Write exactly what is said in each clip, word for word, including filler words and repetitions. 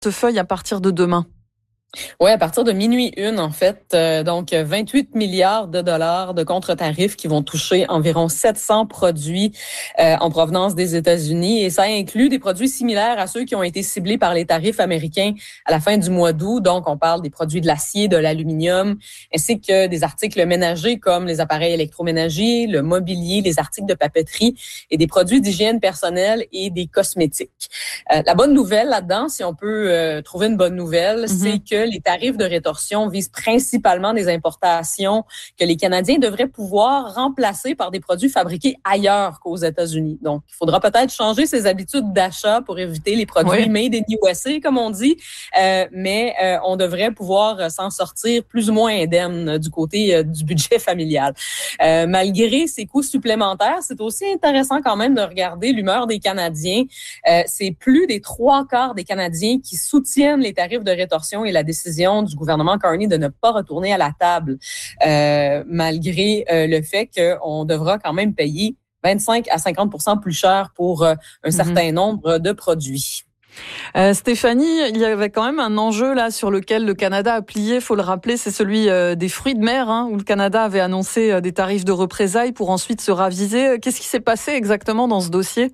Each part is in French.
Portefeuille à partir de demain. Oui, à partir de minuit une, en fait. Euh, donc, vingt-huit milliards de dollars de contre-tarifs qui vont toucher environ sept cents produits euh, en provenance des États-Unis. Et ça inclut des produits similaires à ceux qui ont été ciblés par les tarifs américains à la fin du mois d'août. Donc, on parle des produits de l'acier, de l'aluminium, ainsi que des articles ménagers comme les appareils électroménagers, le mobilier, les articles de papeterie et des produits d'hygiène personnelle et des cosmétiques. Euh, la bonne nouvelle là-dedans, si on peut euh, trouver une bonne nouvelle, mm-hmm. c'est que les tarifs de rétorsion visent principalement des importations que les Canadiens devraient pouvoir remplacer par des produits fabriqués ailleurs qu'aux États-Unis. Donc, il faudra peut-être changer ses habitudes d'achat pour éviter les produits oui. made in U S A, comme on dit, euh, mais euh, on devrait pouvoir s'en sortir plus ou moins indemne du côté euh, du budget familial. Euh, malgré ces coûts supplémentaires, c'est aussi intéressant quand même de regarder l'humeur des Canadiens. Euh, c'est plus des trois quarts des Canadiens qui soutiennent les tarifs de rétorsion et la décision du gouvernement Carney de ne pas retourner à la table, euh, malgré euh, le fait qu'on devra quand même payer vingt-cinq à cinquante pour cent plus cher pour euh, un mm-hmm. certain nombre de produits. Euh, Stéphanie, il y avait quand même un enjeu là sur lequel le Canada a plié, faut le rappeler, c'est celui euh, des fruits de mer, hein, où le Canada avait annoncé euh, des tarifs de représailles pour ensuite se raviser. Qu'est-ce qui s'est passé exactement dans ce dossier?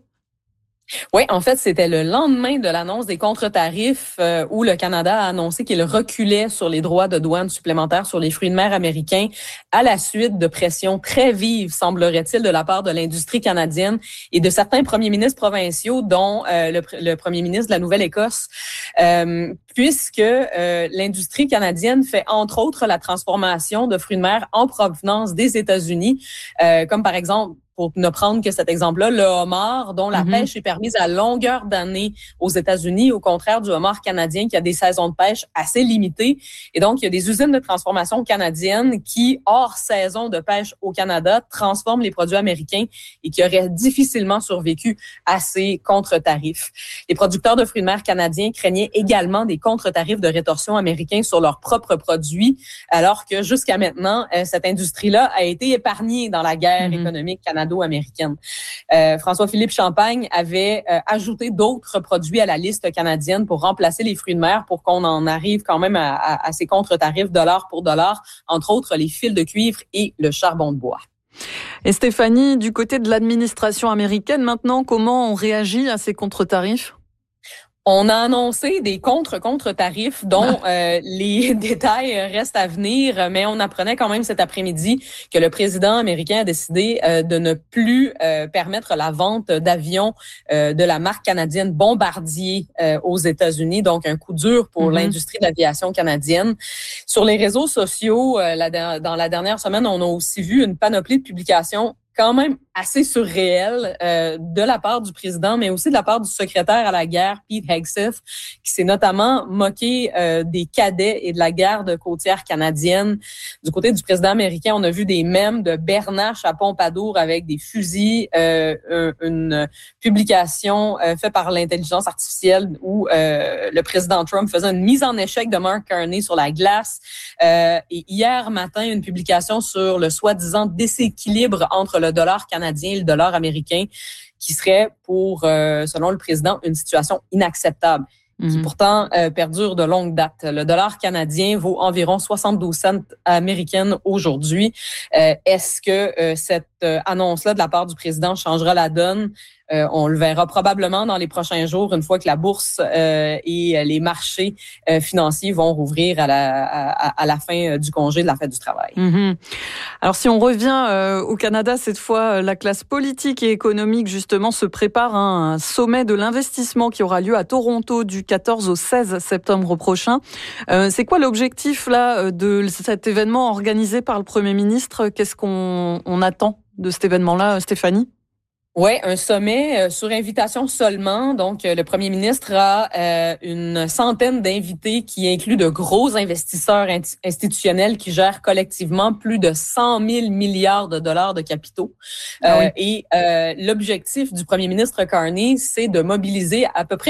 Oui, en fait, c'était le lendemain de l'annonce des contre-tarifs euh, où le Canada a annoncé qu'il reculait sur les droits de douane supplémentaires sur les fruits de mer américains à la suite de pressions très vives, semblerait-il, de la part de l'industrie canadienne et de certains premiers ministres provinciaux, dont euh, le, le premier ministre de la Nouvelle-Écosse, euh, puisque euh, l'industrie canadienne fait entre autres la transformation de fruits de mer en provenance des États-Unis, euh, comme par exemple, pour ne prendre que cet exemple-là, le homard, dont la mm-hmm. pêche est permise à longueur d'année aux États-Unis, au contraire du homard canadien qui a des saisons de pêche assez limitées. Et donc, il y a des usines de transformation canadiennes qui, hors saison de pêche au Canada, transforment les produits américains et qui auraient difficilement survécu à ces contre-tarifs. Les producteurs de fruits de mer canadiens craignaient également des contre-tarifs de rétorsion américains sur leurs propres produits, alors que jusqu'à maintenant, cette industrie-là a été épargnée dans la guerre mm-hmm. économique canadienne. américaine. Euh, François-Philippe Champagne avait euh, ajouté d'autres produits à la liste canadienne pour remplacer les fruits de mer pour qu'on en arrive quand même à, à, à ces contre-tarifs dollar pour dollar, entre autres les fils de cuivre et le charbon de bois. Et Stéphanie, du côté de l'administration américaine, maintenant, comment on réagit à ces contre-tarifs? On a annoncé des contre-contre-tarifs dont euh, les détails restent à venir, mais on apprenait quand même cet après-midi que le président américain a décidé euh, de ne plus euh, permettre la vente d'avions euh, de la marque canadienne Bombardier euh, aux États-Unis, donc un coup dur pour mm-hmm. l'industrie de l'aviation canadienne. Sur les réseaux sociaux, euh, la, dans la dernière semaine, on a aussi vu une panoplie de publications quand même assez surréel euh, de la part du président, mais aussi de la part du secrétaire à la guerre, Pete Hegseth, qui s'est notamment moqué euh, des cadets et de la garde côtière canadienne. Du côté du président américain, on a vu des mèmes de Bernache à Pompadour avec des fusils, euh, une publication euh, faite par l'intelligence artificielle où euh, le président Trump faisait une mise en échec de Mark Carney sur la glace. Euh, et hier matin, une publication sur le soi-disant déséquilibre entre le dollar canadien et le dollar américain, qui serait pour, euh, selon le président, une situation inacceptable, mm-hmm. qui pourtant euh, perdure de longue date. Le dollar canadien vaut environ soixante-douze cents américaines aujourd'hui. Euh, est-ce que euh, cette euh, annonce-là de la part du président changera la donne? Euh, on le verra probablement dans les prochains jours, une fois que la bourse euh, et les marchés euh, financiers vont rouvrir à la, à, à la fin du congé de la fête du travail. Mmh. Alors si on revient euh, au Canada, cette fois, la classe politique et économique justement se prépare à un sommet de l'investissement qui aura lieu à Toronto du quatorze au seize septembre prochain. Euh, c'est quoi l'objectif là de cet événement organisé par le Premier ministre? Qu'est-ce qu'on on attend de cet événement-là, Stéphanie? Oui, un sommet euh, sur invitation seulement. Donc, euh, le premier ministre a euh, une centaine d'invités qui incluent de gros investisseurs int- institutionnels qui gèrent collectivement plus de cent mille milliards de dollars de capitaux. Ah oui. euh, et euh, l'objectif du premier ministre Carney, c'est de mobiliser à peu près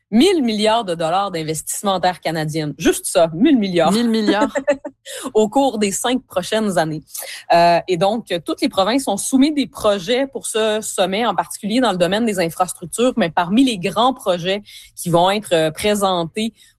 mille milliards de dollars d'investissement en terre canadienne. Juste ça, mille milliards. mille milliards. Au cours des cinq prochaines années. Euh, et donc, toutes les provinces ont soumis des projets pour ce sommet, en particulier dans le domaine des infrastructures, mais parmi les grands projets qui vont être présentés